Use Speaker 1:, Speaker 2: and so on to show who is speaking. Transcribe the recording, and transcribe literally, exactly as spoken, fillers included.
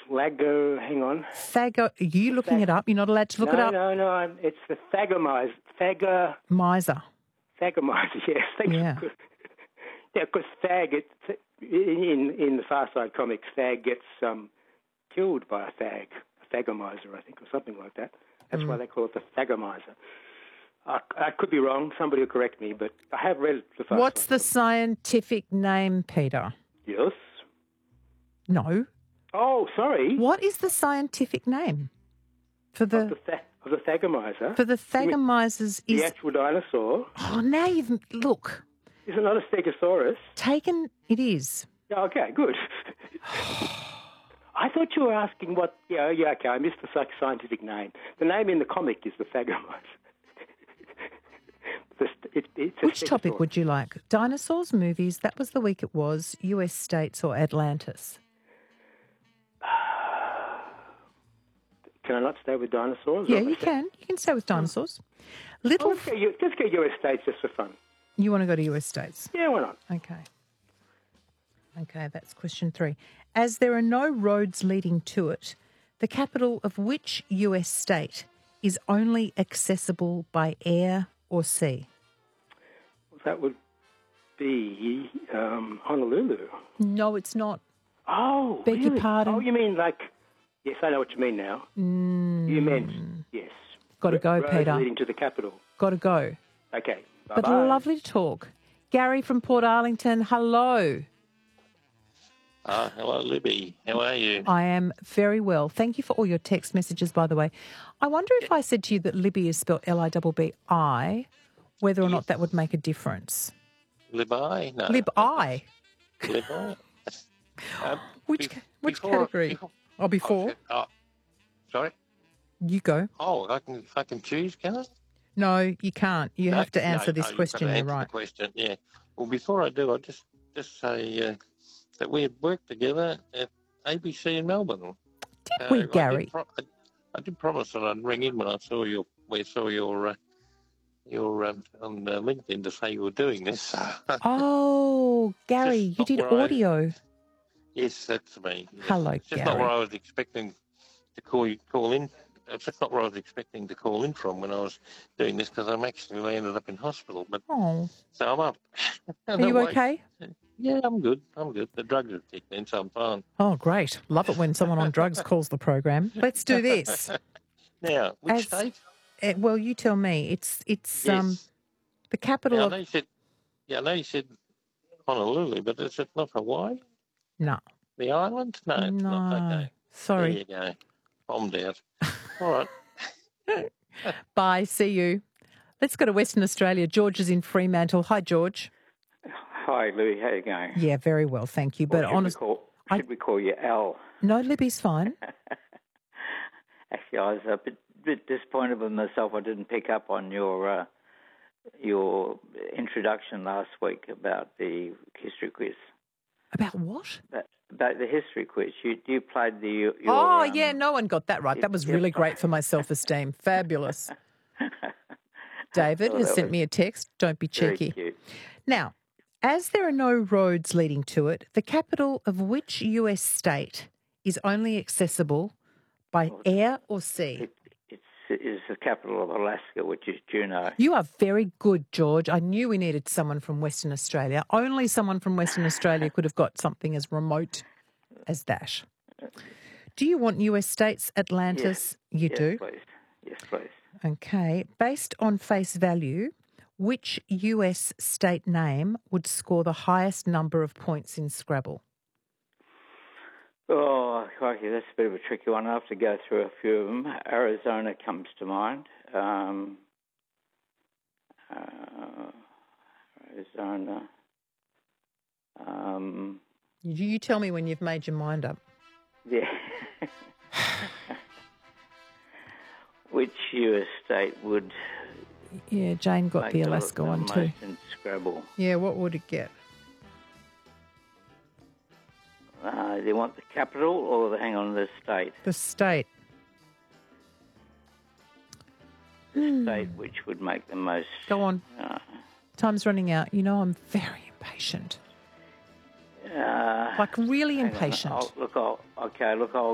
Speaker 1: Thago, hang on.
Speaker 2: Thago, are you looking
Speaker 1: Thag-
Speaker 2: it up? You're not allowed to look
Speaker 1: no,
Speaker 2: it up?
Speaker 1: No, no, no. It's the Thagomizer. Thago...
Speaker 2: Miser.
Speaker 1: Thagomizer, yes. Thanks.
Speaker 2: Yeah.
Speaker 1: Yeah, because Thag, it, in, in the Far Side comics, Thag gets um, killed by a Thag, a Thagomizer, I think, or something like that. That's mm. why they call it the Thagomizer. I, I could be wrong. Somebody will correct me, but I have read the Far
Speaker 2: What's
Speaker 1: Side
Speaker 2: the
Speaker 1: comics.
Speaker 2: scientific name, Peter?
Speaker 1: Yes.
Speaker 2: No.
Speaker 1: Oh, sorry.
Speaker 2: What is the scientific name for the
Speaker 1: of the, th- of the Thagomizer?
Speaker 2: For the Thagomizers
Speaker 1: the
Speaker 2: is
Speaker 1: the actual dinosaur.
Speaker 2: Oh, now you've look.
Speaker 1: Is it not a Stegosaurus?
Speaker 2: Taken. It is.
Speaker 1: Yeah, okay, good. I thought you were asking what. Yeah, yeah, okay. I missed the scientific name. The name in the comic is the Thagomizer. the, it, it's a
Speaker 2: Which topic would you like? Dinosaurs, movies. That was the week it was. U S states or Atlantis.
Speaker 1: Can I not stay with dinosaurs?
Speaker 2: Yeah, you can. You can stay with dinosaurs. Little.
Speaker 1: Oh, let's, go, let's go U S states just for fun.
Speaker 2: You want to go to U S states?
Speaker 1: Yeah, why not?
Speaker 2: Okay. Okay, that's question three. As there are no roads leading to it, the capital of which U S state is only accessible by air or sea?
Speaker 1: That would be um, Honolulu.
Speaker 2: No, it's not.
Speaker 1: Oh,
Speaker 2: Beg
Speaker 1: really?
Speaker 2: your pardon?
Speaker 1: Oh, you mean like... Yes, I know what you mean now.
Speaker 2: Mm.
Speaker 1: You meant, yes.
Speaker 2: Got to go,
Speaker 1: road
Speaker 2: Peter.
Speaker 1: leading to the capital.
Speaker 2: Got to go.
Speaker 1: Okay, bye-bye.
Speaker 2: But lovely to talk. Gary from Port Arlington, hello.
Speaker 3: Uh, hello, Libby. How are you?
Speaker 2: I am very well. Thank you for all your text messages, by the way. I wonder if I said to you that Libby is spelled L I B B I, whether or not that would make a difference.
Speaker 3: Lib-I? No.
Speaker 2: Lib-I?
Speaker 3: Lib-I? um,
Speaker 2: which
Speaker 3: be-
Speaker 2: which
Speaker 3: before,
Speaker 2: category?
Speaker 3: Before,
Speaker 2: oh, before?
Speaker 3: Oh, sorry?
Speaker 2: You go.
Speaker 3: Oh, I can, I can choose, can I?
Speaker 2: No, you can't. You
Speaker 3: no,
Speaker 2: have to answer
Speaker 3: no,
Speaker 2: this
Speaker 3: no,
Speaker 2: question.
Speaker 3: You've got to
Speaker 2: You're
Speaker 3: answer
Speaker 2: right.
Speaker 3: The question, yeah. Well, before I do, I'll just, just say uh, that we had worked together at A B C in Melbourne.
Speaker 2: Did
Speaker 3: uh,
Speaker 2: we,
Speaker 3: I
Speaker 2: Gary?
Speaker 3: did, pro- I, I did promise that I'd ring in when I saw your, we saw your, uh, your um, on uh, LinkedIn to say you were doing this.
Speaker 2: Oh, Gary,
Speaker 3: Just
Speaker 2: you did
Speaker 3: not where I-
Speaker 2: audio.
Speaker 3: Yes, that's me. Yes.
Speaker 2: Hello,
Speaker 3: It's just
Speaker 2: Gary.
Speaker 3: not where I was expecting to call you, call in. It's just not where I was expecting to call in from when I was doing this because I'm actually landed up in hospital. But
Speaker 2: Oh,
Speaker 3: so I'm up.
Speaker 2: are you okay?
Speaker 3: Yeah, I'm good. I'm good. The drugs have kicked in, so I'm fine.
Speaker 2: Oh, great. Love it when someone on drugs calls the program. Let's do this.
Speaker 3: Now, which
Speaker 2: As-
Speaker 3: state?
Speaker 2: Uh, well, you tell me. It's it's
Speaker 3: Yes.
Speaker 2: um the capital
Speaker 3: Now, I
Speaker 2: of
Speaker 3: know you said, yeah, I know you said Honolulu, but is it not Hawaii?
Speaker 2: no.
Speaker 3: The island? No, it's
Speaker 2: No.
Speaker 3: not. Okay.
Speaker 2: Sorry.
Speaker 3: There you go. Bombed out. All right.
Speaker 2: Bye. See you. Let's go to Western Australia. George is in Fremantle. Hi, George.
Speaker 4: Hi, Louis. How you going?
Speaker 2: Yeah, very well, thank you.
Speaker 4: Or
Speaker 2: But
Speaker 4: should,
Speaker 2: honest,
Speaker 4: we call,
Speaker 2: I-
Speaker 4: should we call you Al?
Speaker 2: no, Libby's fine.
Speaker 4: Actually, I was a bit, bit disappointed with myself. I didn't pick up on your uh, your introduction last week about the history quiz.
Speaker 2: About what?
Speaker 4: About, about the history quiz. You you played the. Your,
Speaker 2: oh,
Speaker 4: um,
Speaker 2: yeah, no one got that right. That was
Speaker 4: yep.
Speaker 2: really great for my self-esteem. Fabulous. David
Speaker 4: Oh,
Speaker 2: has
Speaker 4: that
Speaker 2: sent
Speaker 4: was
Speaker 2: me a text. Don't be
Speaker 4: very
Speaker 2: cheeky.
Speaker 4: cute.
Speaker 2: Now, as there are no roads leading to it, the capital of which U S state is only accessible by
Speaker 4: Well,
Speaker 2: air or sea?
Speaker 4: It, it's it is the capital of Alaska, which is Juneau.
Speaker 2: You are very good, George. I knew we needed someone from Western Australia. Only someone from Western Australia could have got something as remote as that. Do you want U S states, Atlantis?
Speaker 4: Yes.
Speaker 2: You
Speaker 4: yes,
Speaker 2: do?
Speaker 4: please. Yes, please.
Speaker 2: Okay. Based on face value, which U S state name would score the highest number of points in Scrabble?
Speaker 4: Oh, crikey, that's a bit of a tricky one. I have to go through a few of them. Arizona comes to mind. Um, uh, Arizona. Um,
Speaker 2: You, you tell me when you've made your mind up.
Speaker 4: yeah. Which U S state would
Speaker 2: Yeah, Jane got
Speaker 4: make
Speaker 2: the Alaska
Speaker 4: the
Speaker 2: one
Speaker 4: most
Speaker 2: too.
Speaker 4: in Scrabble?
Speaker 2: Yeah, what would it get?
Speaker 4: Uh, do you want the capital or the, hang on, the state?
Speaker 2: The state.
Speaker 4: The state which would make the most...
Speaker 2: Go on.
Speaker 4: Uh,
Speaker 2: Time's running out. You know I'm very impatient.
Speaker 4: uh,
Speaker 2: Like really
Speaker 4: hang on,
Speaker 2: impatient.
Speaker 4: I'll, look, I'll, okay, look, I'll